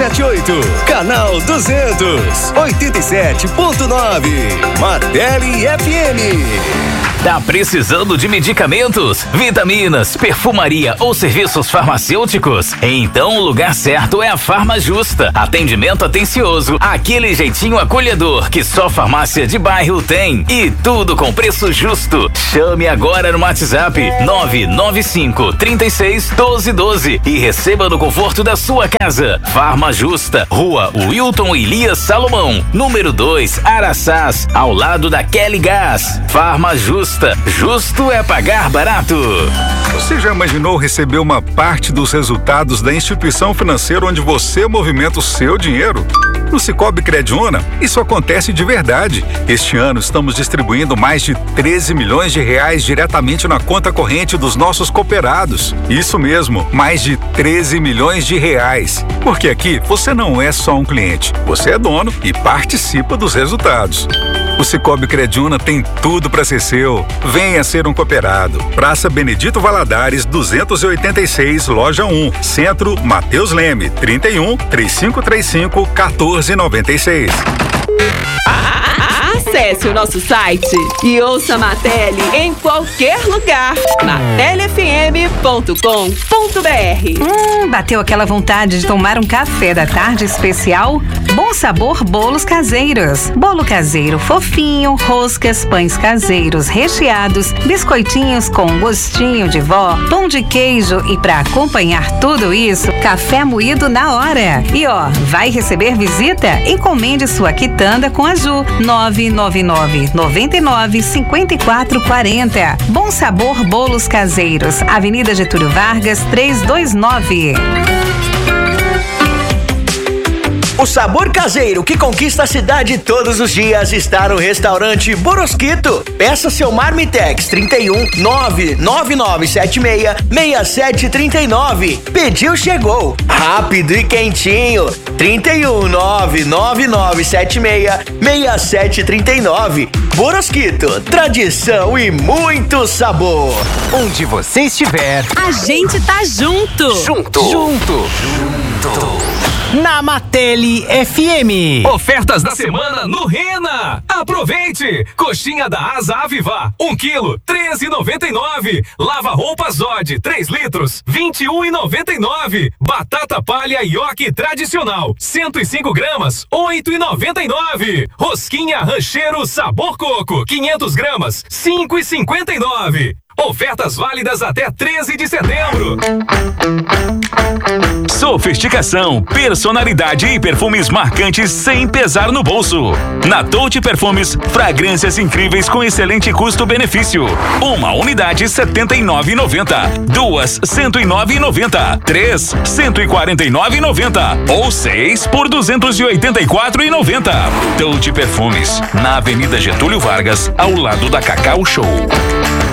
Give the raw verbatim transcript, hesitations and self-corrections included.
sete oito. Canal duzentos, oitenta e sete ponto nove. Martelli F M. Tá precisando de medicamentos, vitaminas, perfumaria ou serviços farmacêuticos? Então o lugar certo é a Farma Justa. Atendimento atencioso, aquele jeitinho acolhedor que só farmácia de bairro tem. E tudo com preço justo. Chame agora no WhatsApp nove nove cinco, trinta e seis, doze doze e receba no conforto da sua casa. Farma Justa, Rua Wilton Elias Salomão, número dois, Araçás, ao lado da Kelly Gás. Farma Justa. Justo é pagar barato. Você já imaginou receber uma parte dos resultados da instituição financeira onde você movimenta o seu dinheiro? No Sicoob Crediúna, isso acontece de verdade. Este ano estamos distribuindo mais de treze milhões de reais diretamente na conta corrente dos nossos cooperados. Isso mesmo, mais de treze milhões de reais. Porque aqui você não é só um cliente, você é dono e participa dos resultados. O Sicoob Crediúna tem tudo para ser seu. Venha ser um cooperado. Praça Benedito Valadares, duzentos e oitenta e seis, Loja um, Centro, Mateus Leme, trinta e um, trinta e cinco trinta e cinco, quatorze noventa e seis. Acesse o nosso site e ouça a Martelli em qualquer lugar. martelli f m ponto com ponto b r. Hum, bateu aquela vontade de tomar um café da tarde especial? Bom Sabor Bolos Caseiros. Bolo caseiro fofinho, roscas, pães caseiros recheados, biscoitinhos com gostinho de vó, pão de queijo e para acompanhar tudo isso, café moído na hora. E ó, vai receber visita? Encomende sua quitanda com a Ju. nove nove nove, nove nove, cinco quatro quatro zero. Bom Sabor Bolos Caseiros, Avenida Getúlio Vargas, trezentos e vinte e nove. O sabor caseiro que conquista a cidade todos os dias está no restaurante Borosquito. Peça seu Marmitex trinta e um, nove nove nove sete seis, seis sete três nove. Pediu, chegou. Rápido e quentinho. trinta e um, nove nove nove sete seis, seis sete três nove. Borosquito, tradição e muito sabor. Onde você estiver, a gente tá junto. Junto. Junto. Junto. Na Martelli F M. Ofertas da semana no Rena. Aproveite! Coxinha da Asa Avivar, um quilo, treze e noventa e nove. Lava roupa Zod, três litros, vinte e um e noventa e nove. Batata palha Yoki tradicional, cento e cinco gramas, oito e noventa e nove. Rosquinha Rancheiro Sabor Coco, quinhentas gramas, cinco e cinquenta e nove. Ofertas válidas até treze de setembro. Sofisticação, personalidade e perfumes marcantes sem pesar no bolso. Na Dolce Perfumes, fragrâncias incríveis com excelente custo-benefício. Uma unidade setenta e nove reais e noventa centavos, duas cento e nove reais e noventa centavos, três cento e quarenta e nove reais e noventa centavos ou seis por duzentos e oitenta e quatro reais e noventa centavos. Dolce Perfumes, na Avenida Getúlio Vargas, ao lado da Cacau Show.